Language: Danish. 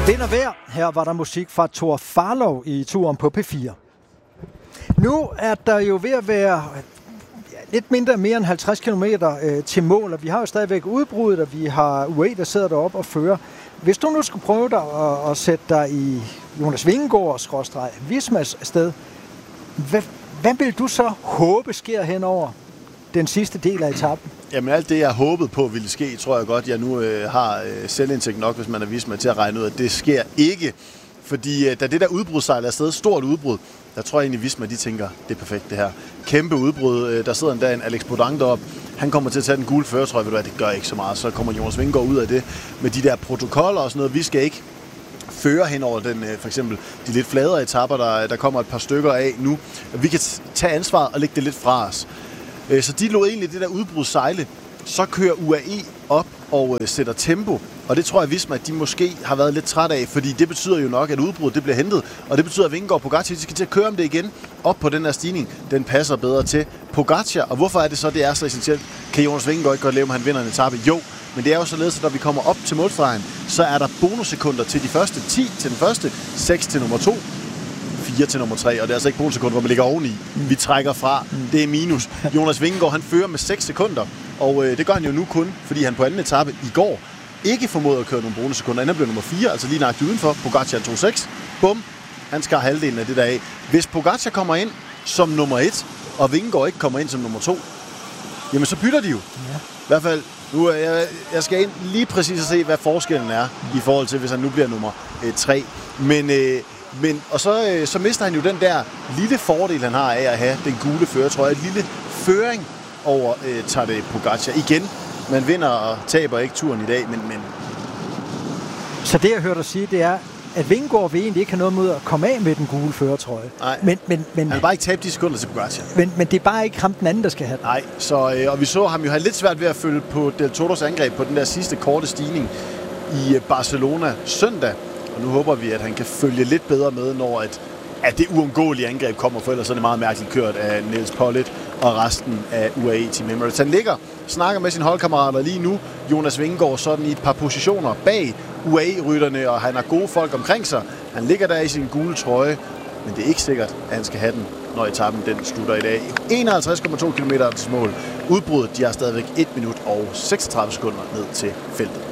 Vind og vejr. Her var der musik fra Thor Farlov i turen på P4. Nu er der jo ved at være lidt mere end 50 km til mål, og vi har jo stadigvæk udbruddet, og vi har UAE, der sidder deroppe og fører. Hvis du nu skulle prøve dig at sætte dig i Jonas Vingegaards Vismas sted, hvad vil du så håbe sker henover den sidste del af etappen? Jamen alt det, jeg håbede på ville ske, tror jeg godt, jeg nu har selvindsigt nok, hvis man er Visma, til at regne ud, at det sker ikke. Fordi da det der udbrud sejler afsted, stort udbrud, der tror jeg egentlig, Visma, de tænker, det er perfekt det her. Kæmpe udbrud, der sidder en Alex Bodin deroppe, han kommer til at tage den gule førertrøje, ved du hvad, det gør ikke så meget. Så kommer Jonas Vingegaard ud af det med de der protokoller og sådan noget. Vi skal ikke føre hen over den, for eksempel de lidt fladere etapper, der kommer et par stykker af nu. Vi kan tage ansvaret og lægge det lidt fra os. Så de lod egentlig det der udbrud sejle. Så kører UAE op og sætter tempo. Og det tror jeg, Visma, at de måske har været lidt træt af, fordi det betyder jo nok, at udbruddet det bliver hentet. Og det betyder, at Vingegaard og Pogacar de skal til at køre om det igen op på den her stigning. Den passer bedre til Pogacar. Og hvorfor er det så, det er så essentielt? Kan Jonas Vingegaard ikke godt leve, om han vinder en etape? Jo, men det er jo således, at når vi kommer op til målstregen, så er der bonussekunder til de første 10 til den første, 6 til nummer 2, 4 til nummer 3, og det er altså ikke bonussekunder, hvor man ligger oveni. Vi trækker fra. Det er minus. Jonas Vingegaard, han fører med 6 sekunder, og det gør han jo nu kun, fordi han på anden etape i går ikke formåede at køre nogle bonussekunder. Han blev nummer 4, altså lige nøjagtigt udenfor. Pogacar tog 6. Bum. Han skar halvdelen af det der af. Hvis Pogacar kommer ind som nummer 1, og Vingegaard ikke kommer ind som nummer 2, jamen så bytter de jo. Ja. I hvert fald, nu jeg skal ind lige præcis og se, hvad forskellen er i forhold til, hvis han nu bliver nummer 3. Men så mister han jo den der lille fordel, han har af at have den gule førertrøje. Et lille føring over Tadej Pogacar. Igen, man vinder og taber ikke turen i dag, men... Så det, jeg hørte dig sige, det er, at Vingegaard vil egentlig ikke have noget mod at komme af med den gule førertrøje. Nej, men han har bare ikke tabt de sekunder til Pogacar. Men det er bare ikke ham den anden, der skal have den. Nej, så, og vi så ham jo have lidt svært ved at følge på Del Toros angreb på den der sidste korte stigning i Barcelona søndag. Og nu håber vi, at han kan følge lidt bedre med, når at det uundgåelige angreb kommer, for ellers er det meget mærkeligt kørt af Nils Pollitt og resten af UAE Team Emirates. Han ligger, snakker med sine holdkammerater lige nu. Jonas Vingegaard sådan i et par positioner bag UAE-rytterne, og han har gode folk omkring sig. Han ligger der i sin gule trøje, men det er ikke sikkert, at han skal have den, når etappen den slutter i dag. 51,2 km til mål. Udbruddet, de har stadigvæk 1 minut og 36 sekunder ned til feltet.